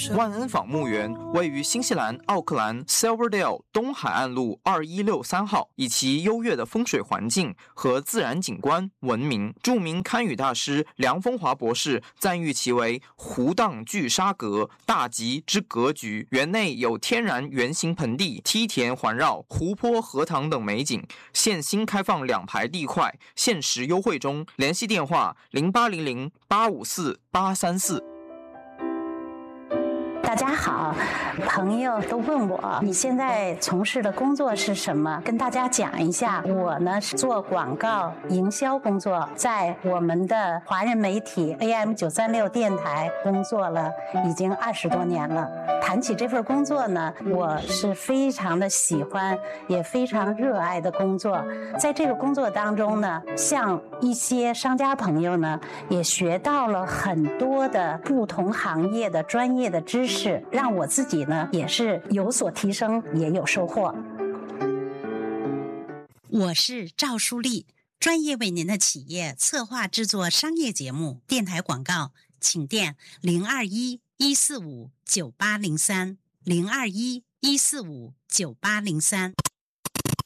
万恩坊墓园位于新西兰奥克兰 Silverdale 东海岸路2163号，以其优越的风水环境和自然景观闻名。著名堪舆大师梁风华博士赞誉其为湖荡聚沙阁，大吉之格局。园内有天然圆形盆地、梯田环绕、湖泊、荷塘等美景。现新开放2排地块，限时优惠中。联系电话0800854834。 大家好，朋友都问我你现在从事的工作是什么，跟大家讲一下。我呢是做广告营销工作，在我们的华人媒体 AM936 电台工作了已经20多年了。谈起这份工作呢，我是非常的喜欢，也非常热爱的工作。在这个工作当中呢，像一些商家朋友呢，也学到了很多的不同行业的专业的知识，让我自己呢也是有所提升，也有收获。 我是赵淑丽，专业为您的企业策划制作商业节目、电台广告，请电021-145-9803 021-145-9803。